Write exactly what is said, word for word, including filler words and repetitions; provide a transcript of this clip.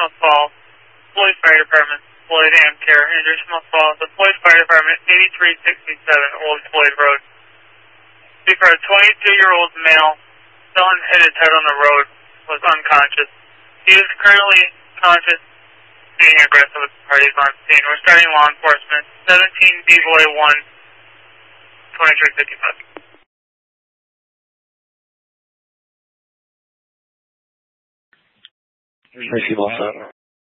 Richmond Falls, Floyd Fire Department, Floyd Amcare, and Richmond Falls, the Floyd Fire Department, eighty-three sixty-seven Old Floyd Road. Speak for a twenty-two-year-old male, fell and hit his head on the road, was unconscious. He is currently conscious, being aggressive with parties on scene. We're starting law enforcement, seventeen B-Boy one, twenty-three fifty-five. Thank you, boss.